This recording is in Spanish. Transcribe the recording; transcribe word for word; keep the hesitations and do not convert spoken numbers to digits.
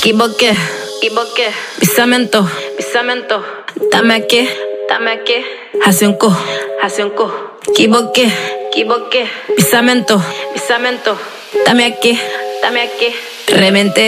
Equivoqué, equivoqué. Pisamento, pisamento. Dame aquí, dame aquí. Hace un co, hace un co. Equivoqué, equivoqué. Pisamento, pisamento. Dame aquí, dame aquí. Reventé.